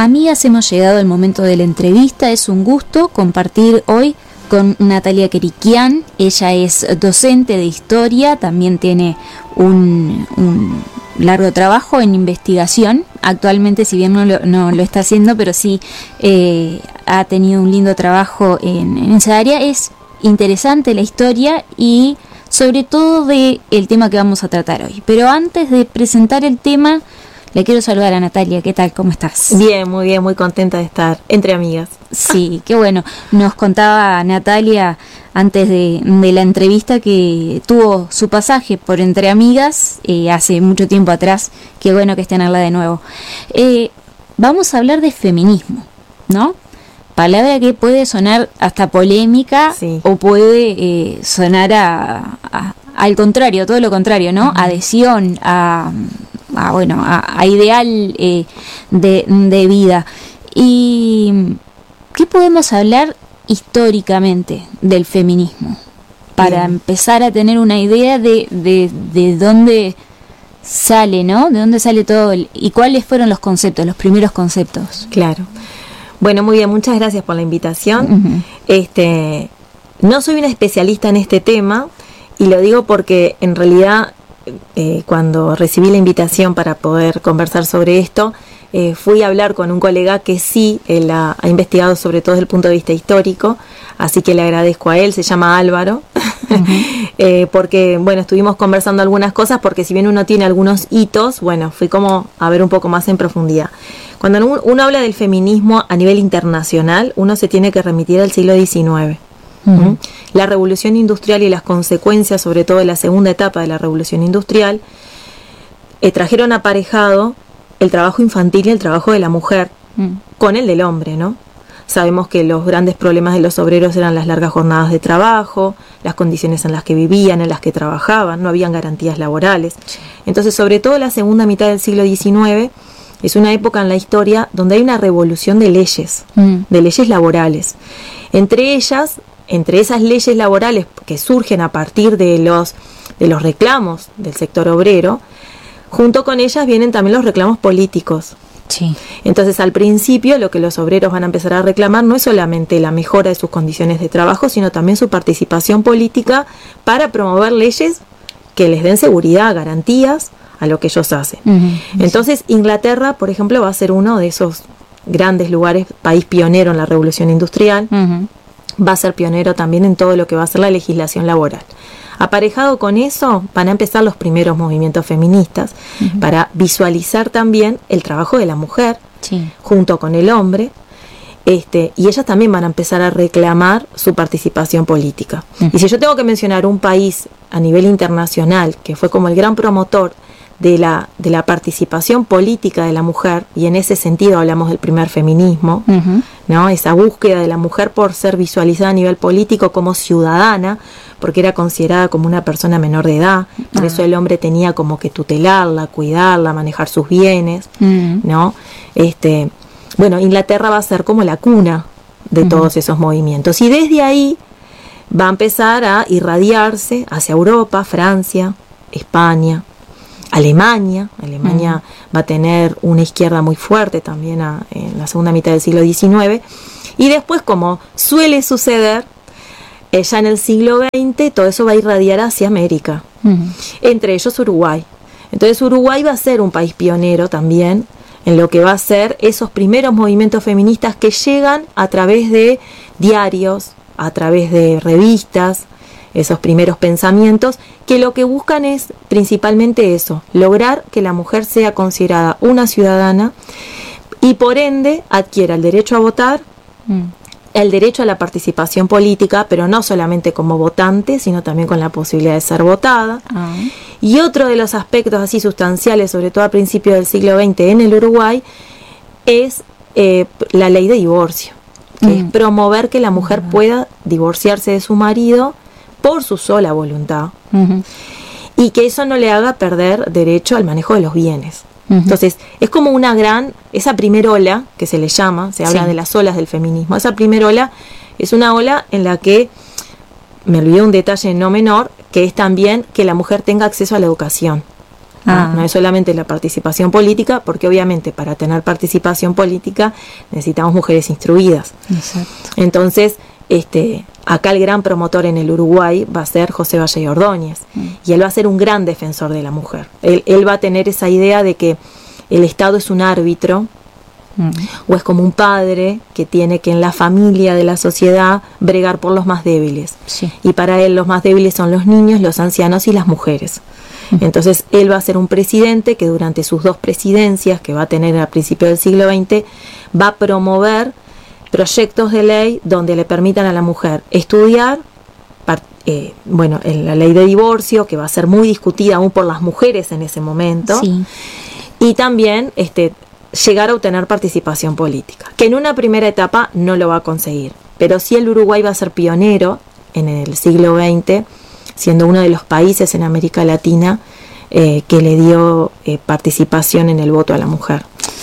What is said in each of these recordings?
amigas, hemos llegado al momento de la entrevista. Es un gusto compartir hoy con Natalia Kerikian. Ella es docente de historia, también tiene un largo trabajo en investigación. Actualmente, si bien no lo está haciendo, pero sí ha tenido un lindo trabajo en esa área. Es interesante la historia y sobre todo del tema que vamos a tratar hoy. Pero antes de presentar el tema, le quiero saludar a Natalia. ¿Qué tal? ¿Cómo estás? Bien, muy contenta de estar entre amigas. Sí, qué bueno. Nos contaba Natalia antes de la entrevista que tuvo su pasaje por Entre Amigas hace mucho tiempo atrás. Qué bueno que estén de nuevo. Vamos a hablar de feminismo, ¿no? Palabra que puede sonar hasta polémica, sí, o puede sonar al contrario, todo lo contrario, ¿no? Uh-huh. Adhesión a ideal de vida. ¿Y qué podemos hablar históricamente del feminismo? Para empezar a tener una idea de dónde sale, ¿no? De dónde sale todo y cuáles fueron los conceptos, los primeros conceptos. Claro. Bueno, muy bien, muchas gracias por la invitación. Uh-huh. No soy una especialista en este tema y lo digo porque en realidad cuando recibí la invitación para poder conversar sobre esto, fui a hablar con un colega que sí, él ha investigado sobre todo desde el punto de vista histórico, así que le agradezco a él, se llama Álvaro, uh-huh. Porque, bueno, estuvimos conversando algunas cosas, porque si bien uno tiene algunos hitos, bueno, fui como a ver un poco más en profundidad. Cuando uno habla del feminismo a nivel internacional, uno se tiene que remitir al siglo XIX. Uh-huh. La revolución industrial y las consecuencias, sobre todo de la segunda etapa de la revolución industrial, trajeron aparejado el trabajo infantil y el trabajo de la mujer con el del hombre, ¿no? Sabemos que los grandes problemas de los obreros eran las largas jornadas de trabajo, las condiciones en las que vivían, en las que trabajaban, no habían garantías laborales. Sí. Entonces, sobre todo la segunda mitad del siglo XIX es una época en la historia donde hay una revolución de leyes laborales. Entre esas leyes laborales que surgen a partir de los reclamos del sector obrero, junto con ellas vienen también los reclamos políticos. Sí. Entonces, al principio, lo que los obreros van a empezar a reclamar no es solamente la mejora de sus condiciones de trabajo, sino también su participación política para promover leyes que les den seguridad, garantías a lo que ellos hacen. Uh-huh. Entonces, Inglaterra, por ejemplo, va a ser uno de esos grandes lugares, país pionero en la revolución industrial. Uh-huh. Va a ser pionero también en todo lo que va a ser la legislación laboral. Aparejado con eso van a empezar los primeros movimientos feministas, uh-huh, para visualizar también el trabajo de la mujer, sí, junto con el hombre, y ellas también van a empezar a reclamar su participación política. Uh-huh. Y si yo tengo que mencionar un país a nivel internacional que fue como el gran promotor de la participación política de la mujer, y en ese sentido hablamos del primer feminismo, uh-huh, ¿no? Esa búsqueda de la mujer por ser visualizada a nivel político como ciudadana, porque era considerada como una persona menor de edad, por eso el hombre tenía como que tutelarla, cuidarla, manejar sus bienes, uh-huh, ¿no? Bueno, Inglaterra va a ser como la cuna de uh-huh todos esos movimientos, y desde ahí va a empezar a irradiarse hacia Europa, Francia, España, Alemania va a tener una izquierda muy fuerte también en la segunda mitad del siglo XIX, y después, como suele suceder, ya en el siglo XX, todo eso va a irradiar hacia América, entre ellos Uruguay. Entonces Uruguay va a ser un país pionero también en lo que va a ser esos primeros movimientos feministas que llegan a través de diarios, a través de revistas, esos primeros pensamientos, que lo que buscan es principalmente eso, lograr que la mujer sea considerada una ciudadana y por ende adquiera el derecho a votar, el derecho a la participación política, pero no solamente como votante, sino también con la posibilidad de ser votada. Y otro de los aspectos así sustanciales, sobre todo a principios del siglo XX en el Uruguay, es la ley de divorcio, que es promover que la mujer pueda divorciarse de su marido por su sola voluntad, y que eso no le haga perder derecho al manejo de los bienes. Entonces, es como esa primera ola, que se le llama, se habla de las olas del feminismo. Esa primera ola es una ola en la que, me olvidé un detalle no menor, que es también que la mujer tenga acceso a la educación. No es solamente la participación política, porque obviamente para tener participación política necesitamos mujeres instruidas. Exacto. Entonces, acá el gran promotor en el Uruguay va a ser José Valle Ordóñez, y él va a ser un gran defensor de la mujer. Él va a tener esa idea de que el Estado es un árbitro, o es como un padre que tiene que en la familia de la sociedad bregar por los más débiles. Sí. Y para él los más débiles son los niños, los ancianos y las mujeres. Entonces él va a ser un presidente que durante sus 2 presidencias que va a tener a principios del siglo XX va a promover proyectos de ley donde le permitan a la mujer estudiar, la ley de divorcio, que va a ser muy discutida aún por las mujeres en ese momento, Sí. y también llegar a obtener participación política, que en una primera etapa no lo va a conseguir, pero sí el Uruguay va a ser pionero en el siglo XX, siendo uno de los países en América Latina que le dio participación en el voto a la mujer.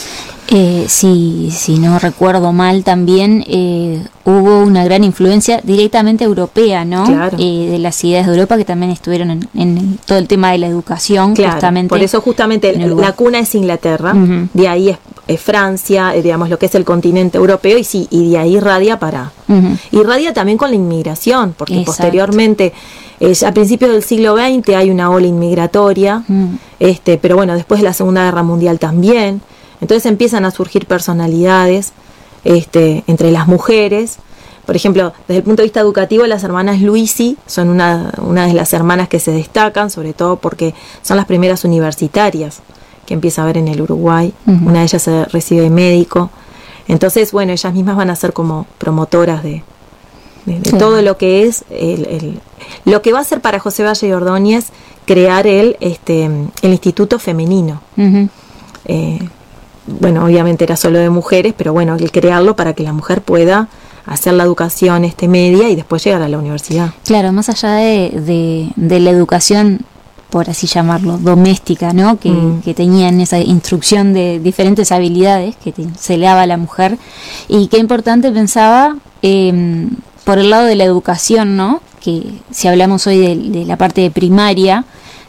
Si no recuerdo mal, también hubo una gran influencia directamente europea, ¿no? Claro. De las ideas de Europa que también estuvieron en todo el tema de la educación, Claro, justamente. por eso justamente la cuna es Inglaterra, de ahí es Francia, digamos lo que es el continente europeo, y de ahí irradia irradia también con la inmigración, porque Exacto. posteriormente, a principios del siglo XX hay una ola inmigratoria, pero bueno, después de la Segunda Guerra Mundial también. Entonces empiezan a surgir personalidades entre las mujeres. Por ejemplo, desde el punto de vista educativo, las hermanas Luisi son una de las hermanas que se destacan, sobre todo porque son las primeras universitarias que empieza a haber en el Uruguay. Una de ellas se recibe de médico. Entonces, bueno, ellas mismas van a ser como promotoras de Sí. todo lo que es lo que va a ser para José Valle Ordóñez crear el Instituto Femenino. Bueno, obviamente era solo de mujeres, pero bueno, el crearlo para que la mujer pueda hacer la educación media y después llegar a la universidad. Claro, más allá de la educación, por así llamarlo, doméstica, ¿no? Que tenían esa instrucción de diferentes habilidades que se le daba a la mujer, y qué importante pensaba por el lado de la educación, ¿no? Que si hablamos hoy de la parte de primaria,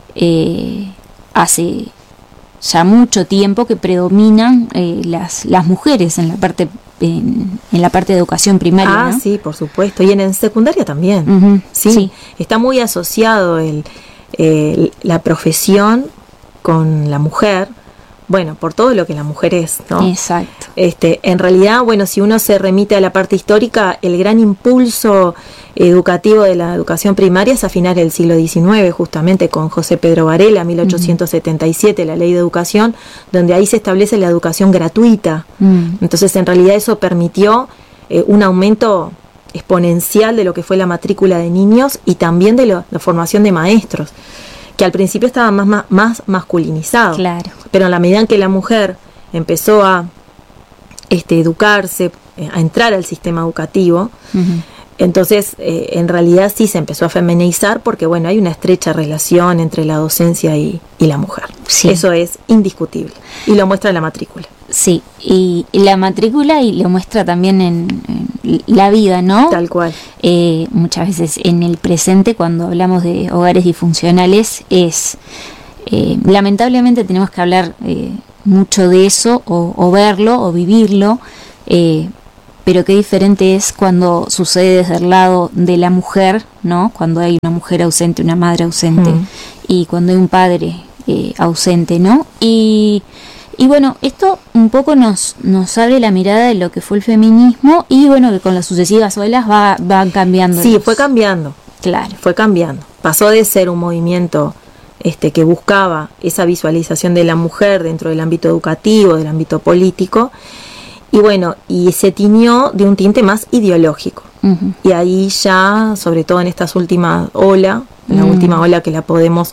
hace ya mucho tiempo que predominan las mujeres en la parte de educación primaria, ¿no? Sí, por supuesto, y en secundaria también. Sí, está muy asociado la profesión con la mujer, bueno, por todo lo que la mujer es, ¿no? Exacto. En realidad, bueno, si uno se remite a la parte histórica, el gran impulso educativo de la educación primaria es a finales del siglo XIX, justamente con José Pedro Varela, 1877, la Ley de Educación, donde ahí se establece la educación gratuita. Entonces, en realidad eso permitió un aumento exponencial de lo que fue la matrícula de niños y también de la formación de maestros, que al principio estaba más masculinizado. Claro. Pero en la medida en que la mujer empezó a educarse, a entrar al sistema educativo, entonces en realidad sí se empezó a feminizar, porque bueno, hay una estrecha relación entre la docencia y la mujer. Sí. Eso es indiscutible y lo muestra la matrícula. Sí, y la matrícula, y lo muestra también en la vida, ¿no? Tal cual. Muchas veces en el presente, cuando hablamos de hogares disfuncionales, lamentablemente tenemos que hablar mucho de eso, o verlo, o vivirlo, pero qué diferente es cuando sucede desde el lado de la mujer, ¿no? Cuando hay una mujer ausente, una madre ausente, y cuando hay un padre ausente, ¿no? Y bueno, esto un poco nos abre la mirada de lo que fue el feminismo, y bueno, que con las sucesivas olas van cambiando. Sí, fue cambiando. Claro. Fue cambiando. Pasó de ser un movimiento que buscaba esa visualización de la mujer dentro del ámbito educativo, del ámbito político, y bueno, y se tiñó de un tinte más ideológico. Y ahí ya, sobre todo en estas últimas olas, la última ola que la podemos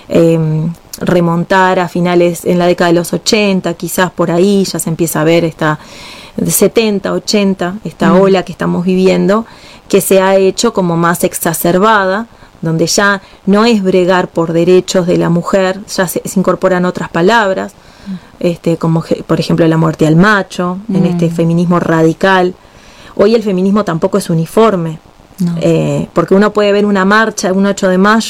remontar a finales, en la década de los 80, quizás por ahí ya se empieza a ver esta de 70, 80, esta ola que estamos viviendo, que se ha hecho como más exacerbada, donde ya no es bregar por derechos de la mujer, ya se incorporan otras palabras, como por ejemplo la muerte al macho, en este feminismo radical. Hoy el feminismo tampoco es uniforme, No. porque uno puede ver una marcha un 8 de mayo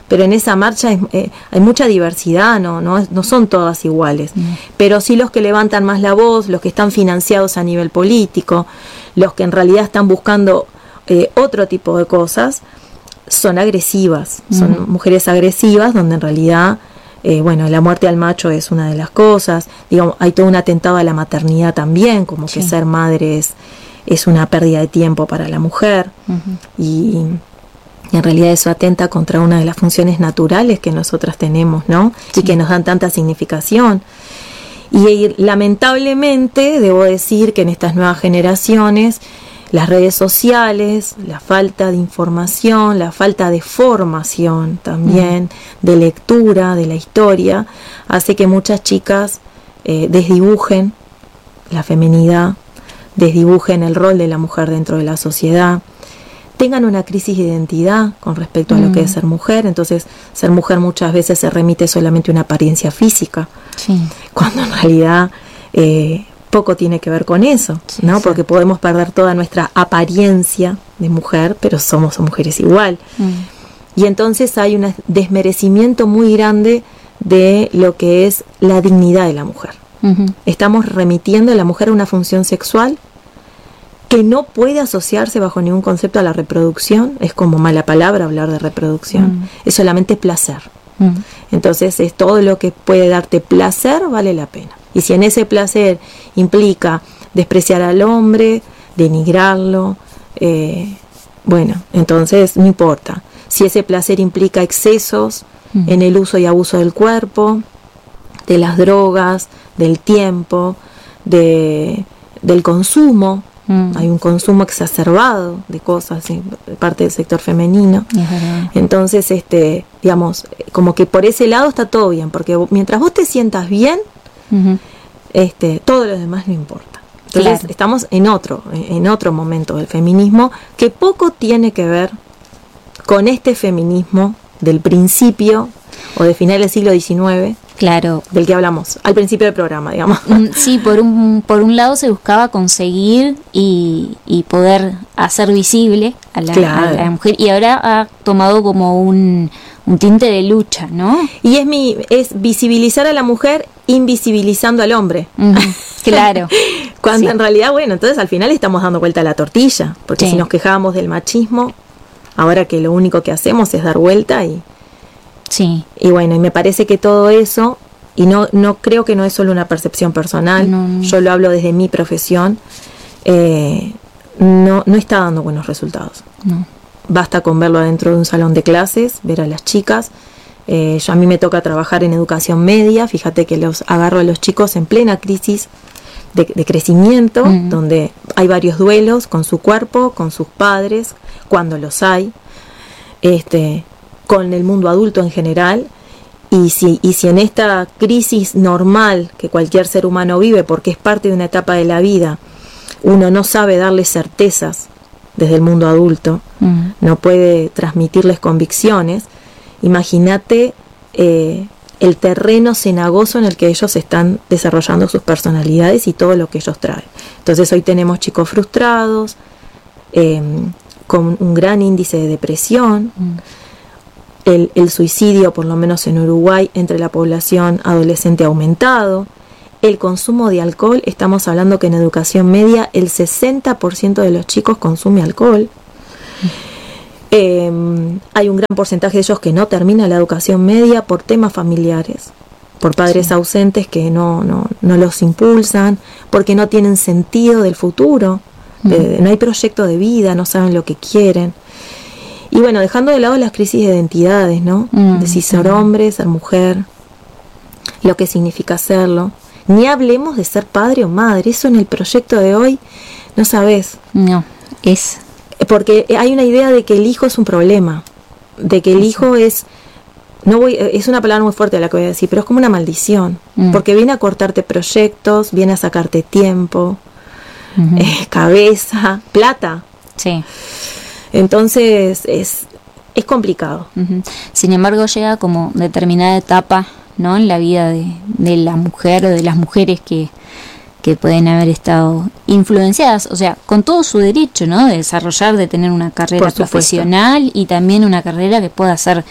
pero en esa marcha hay mucha diversidad, no son todas iguales, pero sí los que levantan más la voz, los que están financiados a nivel político, los que en realidad están buscando otro tipo de cosas, son agresivas, son mujeres agresivas, donde en realidad la muerte al macho es una de las cosas, digamos, hay todo un atentado a la maternidad también, como que ser madre es una pérdida de tiempo para la mujer, y en realidad eso atenta contra una de las funciones naturales que nosotras tenemos, ¿no? Y que nos dan tanta significación. Y lamentablemente debo decir que en estas nuevas generaciones las redes sociales, la falta de información, la falta de formación también, de lectura de la historia, hace que muchas chicas desdibujen la feminidad, desdibujen el rol de la mujer dentro de la sociedad, tengan una crisis de identidad con respecto a lo que es ser mujer. Entonces, ser mujer muchas veces se remite solamente a una apariencia física, cuando en realidad poco tiene que ver con eso, ¿no? Porque podemos perder toda nuestra apariencia de mujer, pero somos mujeres igual. Y entonces hay un desmerecimiento muy grande de lo que es la dignidad de la mujer. Estamos remitiendo a la mujer a una función sexual que no puede asociarse bajo ningún concepto a la reproducción. Es como mala palabra hablar de reproducción, es solamente placer. Entonces es todo lo que puede darte placer, vale la pena. Y si en ese placer implica despreciar al hombre, denigrarlo, entonces no importa. Si ese placer implica excesos en el uso y abuso del cuerpo, de las drogas, del tiempo, del consumo, hay un consumo exacerbado de cosas de parte del sector femenino. Entonces, digamos, como que por ese lado está todo bien, porque mientras vos te sientas bien, todo lo demás no importa. Entonces estamos en otro momento del feminismo que poco tiene que ver con este feminismo del principio o de final del siglo XIX, del que hablamos al principio del programa, digamos. Sí, por un lado se buscaba conseguir y poder hacer visible a la mujer, y ahora ha tomado como un tinte de lucha, ¿no? Y es visibilizar a la mujer invisibilizando al hombre. Claro. Cuando en realidad, entonces al final estamos dando vuelta a la tortilla, porque si nos quejábamos del machismo, ahora que lo único que hacemos es dar vuelta y me parece que todo eso, y no creo que no es solo una percepción personal, yo lo hablo desde mi profesión, no está dando buenos resultados. Basta con verlo adentro de un salón de clases, ver a las chicas. A mí me toca trabajar en educación media, fíjate que los agarro a los chicos en plena crisis de crecimiento, donde hay varios duelos con su cuerpo, con sus padres, cuando los hay, con el mundo adulto en general, y si en esta crisis normal que cualquier ser humano vive, porque es parte de una etapa de la vida, uno no sabe darles certezas desde el mundo adulto, no puede transmitirles convicciones, imagínate el terreno cenagoso en el que ellos están desarrollando sus personalidades y todo lo que ellos traen. Entonces hoy tenemos chicos frustrados, con un gran índice de depresión, el suicidio, por lo menos en Uruguay, entre la población adolescente ha aumentado, el consumo de alcohol, estamos hablando que en educación media el 60% de los chicos consume alcohol. Hay un gran porcentaje de ellos que no termina la educación media por temas familiares, por padres ausentes que no los impulsan, porque no tienen sentido del futuro, no hay proyecto de vida, no saben lo que quieren. Y dejando de lado las crisis de identidades, ¿no? De si ser hombre, ser mujer, lo que significa serlo. Ni hablemos de ser padre o madre, eso en el proyecto de hoy, no sabes. No, es... Porque hay una idea de que el hijo es un problema, de que el hijo es una palabra muy fuerte la que voy a decir, pero es como una maldición, porque viene a cortarte proyectos, viene a sacarte tiempo, cabeza, plata. Sí. Entonces es complicado. Sin embargo, llega como determinada etapa, ¿no?, en la vida de la mujer o de las mujeres que que pueden haber estado influenciadas, o sea, con todo su derecho, ¿no? De desarrollar, de tener una carrera profesional y también una carrera que pueda ser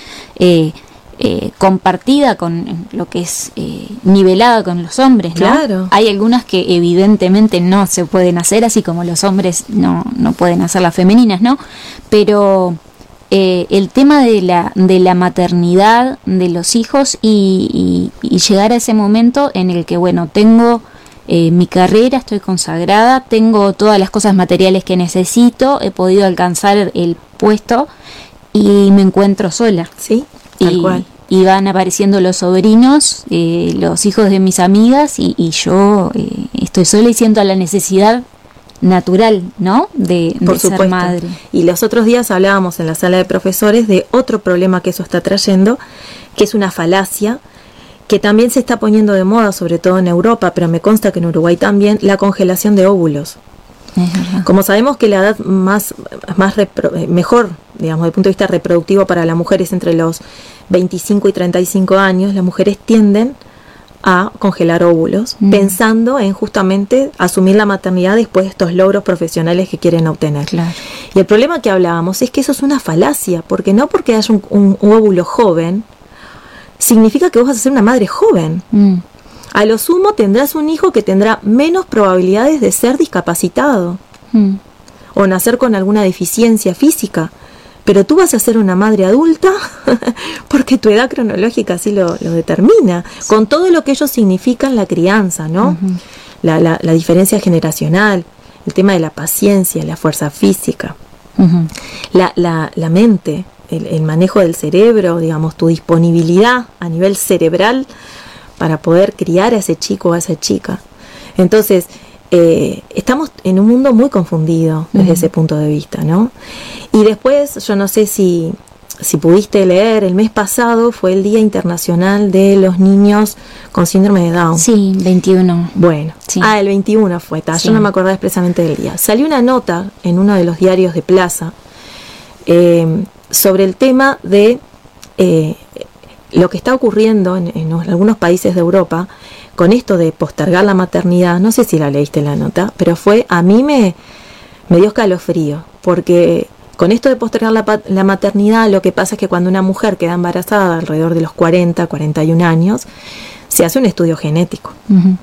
compartida con lo que es nivelada con los hombres, ¿no? Claro. Hay algunas que evidentemente no se pueden hacer, así como los hombres no pueden hacer las femeninas, ¿no? Pero el tema de la maternidad de los hijos y llegar a ese momento en el que, bueno, tengo mi carrera, estoy consagrada, tengo todas las cosas materiales que necesito, he podido alcanzar el puesto y me encuentro sola. Sí, tal cual. Y van apareciendo los sobrinos, los hijos de mis amigas y yo estoy sola y siento la necesidad natural, ¿no? De ser madre. Y los otros días hablábamos en la sala de profesores de otro problema que eso está trayendo, que es una falacia que también se está poniendo de moda, sobre todo en Europa, pero me consta que en Uruguay también, la congelación de óvulos. Como sabemos que la edad mejor, digamos, desde el punto de vista reproductivo para la mujer es entre los 25 y 35 años, las mujeres tienden a congelar óvulos, pensando en justamente asumir la maternidad después de estos logros profesionales que quieren obtener. Claro. Y el problema que hablábamos es que eso es una falacia, porque no porque haya un óvulo joven, significa que vos vas a ser una madre joven. A lo sumo tendrás un hijo que tendrá menos probabilidades de ser discapacitado o nacer con alguna deficiencia física. Pero tú vas a ser una madre adulta porque tu edad cronológica así lo determina, con todo lo que ello significa en la crianza, ¿no? La diferencia generacional, el tema de la paciencia, la fuerza física, la mente, el manejo del cerebro, digamos, tu disponibilidad a nivel cerebral para poder criar a ese chico o a esa chica. Entonces, estamos en un mundo muy confundido desde ese punto de vista, ¿no? Y después, yo no sé si pudiste leer, el mes pasado fue el Día Internacional de los Niños con Síndrome de Down. Sí, 21. Bueno, sí. El 21 fue, sí. Yo no me acordaba expresamente del día. Salió una nota en uno de los diarios de Plaza sobre el tema de lo que está ocurriendo en algunos países de Europa con esto de postergar la maternidad. No sé si la leíste la nota, pero a mí me dio escalofrío, porque con esto de postergar la maternidad, lo que pasa es que cuando una mujer queda embarazada alrededor de los 40, 41 años, se hace un estudio genético.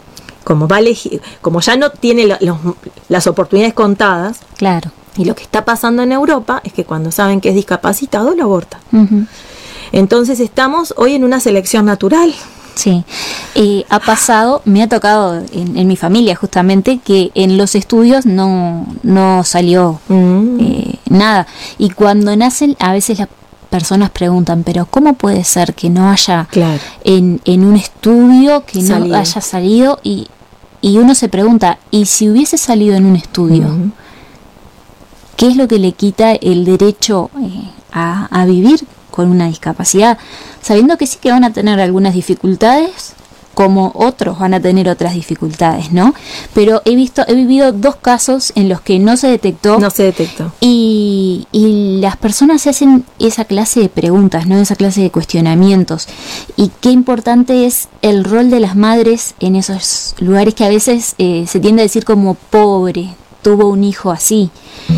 Como ya no tiene las oportunidades contadas. Claro. Y lo que está pasando en Europa es que cuando saben que es discapacitado, lo abortan. Entonces estamos hoy en una selección natural. Sí, ha pasado, me ha tocado en mi familia justamente que en los estudios no salió nada. Y cuando nacen, a veces las personas preguntan, pero ¿cómo puede ser que no haya en un estudio que no haya salido? Y uno se pregunta, ¿y si hubiese salido en un estudio? ¿Qué es lo que le quita el derecho a vivir con una discapacidad, sabiendo que sí que van a tener algunas dificultades, como otros van a tener otras dificultades, ¿no? Pero he vivido 2 casos en los que no se detectó. Y las personas se hacen esa clase de preguntas, ¿no? Esa clase de cuestionamientos. Y qué importante es el rol de las madres en esos lugares que a veces se tiende a decir como pobre, tuvo un hijo así.